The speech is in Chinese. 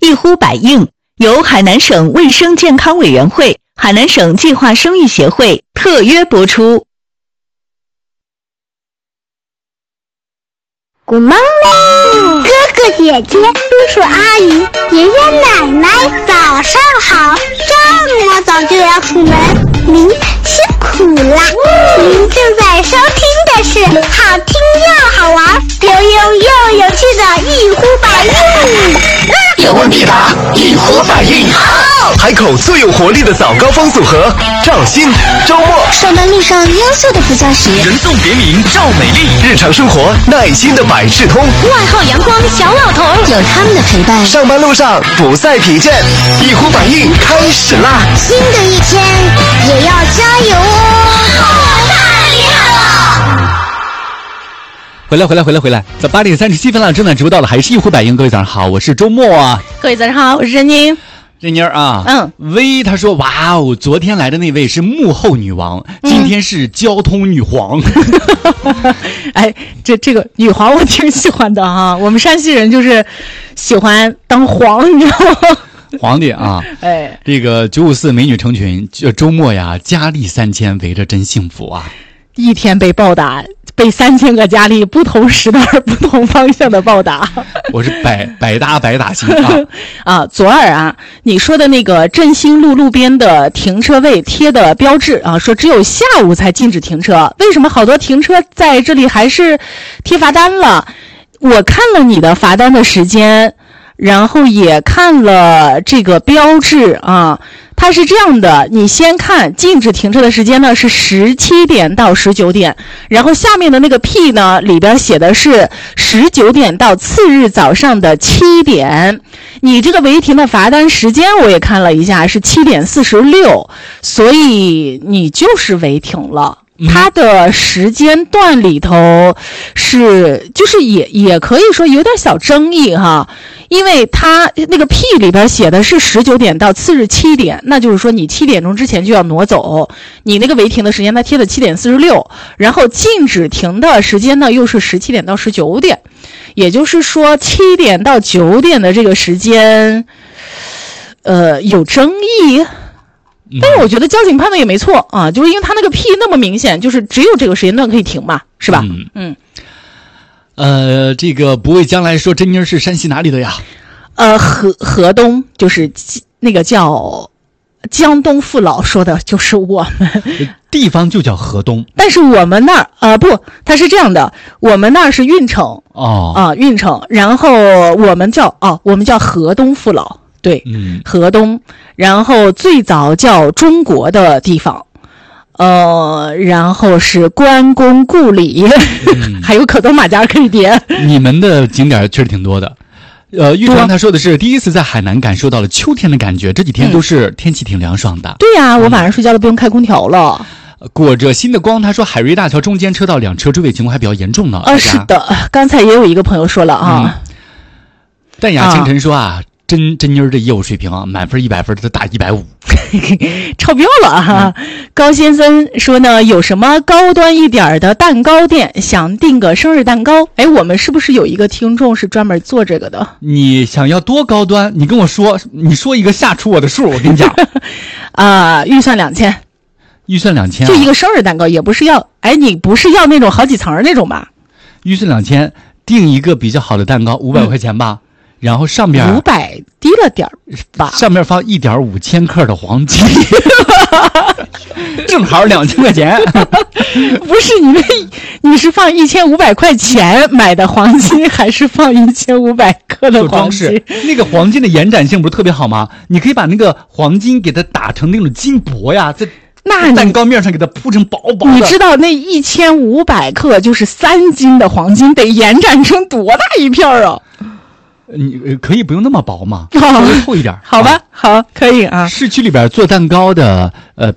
一呼百应，由海南省卫生健康委员会、海南省计划生育协会特约播出。 Good morning， 哥哥姐姐、叔叔阿姨、爷爷奶奶，早上好！这么早就要出门，您辛苦啦！您正在收听的是好听又好玩、有用又有趣的一呼百应。 有问必答，一呼百应。海口最有活力的早高峰组合，赵鑫、周末。 上班路上优秀的副驾驶， 人送别名赵美丽。日常生活耐心的百事通， 外号阳光小老头，有他们的陪伴， 上班路上不再疲倦。一呼百应开始啦！ 新的一天也要加油哦！太厉害了！ 回来！在8点37分了，正在直播到了，还是一呼百应。各位早上好，我是周末啊。 各位早上好，我是任宁。 任妮儿啊，薇他说哇哦，昨天来的那位是幕后女王，今天是交通女皇。 哎，这个女皇我挺喜欢的哈，我们山西人就是喜欢当皇，你知道吗？ 皇帝啊， 哎， 这个954美女成群，周末呀，佳丽3000，围着真幸福啊！ 一天被暴打，被3000个佳丽不同时段、不同方向的暴打。 我是百打心啊！左耳啊，你说的那个振兴路边的停车位贴的标志啊，说只有下午才禁止停车，为什么好多停车在这里还是贴罚单了？我看了你的罚单的时间，然后也看了这个标志啊，它是这样的，你先看禁止停车的时间呢是17点到19点，然后下面的那个 P 呢里边写的是19点到次日早上的7点。你这个违停的罚单时间我也看了一下是7点46，所以你就是违停了。它的时间段里头是就是也可以说有点小争议哈，因为它那个 P 里边写的是19点到次日7点，那就是说你7点钟之前就要挪走，你那个违停的时间它贴的7点46，然后禁止停的时间呢又是17点到19点，也就是说7点到9点的这个时间有争议。但是我觉得交警判断也没错啊，就是因为他那个 P 那么明显，就是只有这个时间段可以停嘛，是吧？ 这个不畏将来说真妮儿是山西哪里的呀？ 河东，就是那个叫江东父老说的就是我们地方就叫河东， 但是我们那儿不，它是这样的，我们那儿是运城运城，然后我们叫河东父老。对，河东，然后最早叫中国的地方，然后是关公故里，还有可多马甲可以叠。 你们的景点确实挺多的。玉川他说的是第一次在海南感受到了秋天的感觉，这几天都是天气挺凉爽的。 对呀，我晚上睡觉都不用开空调了。 裹着新的光他说海瑞大桥中间车道2车追尾情况还比较严重呢。 是的，刚才也有一个朋友说了啊。 淡雅清晨说啊，真妮儿的业务水平啊，满分100分，他打150， 超标了哈。高先生说呢，有什么高端一点的蛋糕店，想订个生日蛋糕？哎，我们是不是有一个听众是专门做这个的？ 你想要多高端？你跟我说，你说一个吓出我的数，我跟你讲。 预算2000。 预算2000， 就一个生日蛋糕，也不是要，你不是要那种好几层那种吧？ 预算2000，订一个比较好的蛋糕，500块钱吧。然后上边 500低了点吧， 上面放1.5千克的黄金，正好2000块钱。 不是你是放1500块钱买的黄金，还是放1500克的黄金？ 那个黄金的延展性不是特别好吗？你可以把那个黄金给它打成那种金箔呀，在蛋糕面上给它铺成薄薄的。 你知道那1500克就是3斤的黄金，得延展成多大一片啊？ 你可以不用那么薄嘛，稍微厚一点。 好吧，好，可以啊。 市区里边做蛋糕的，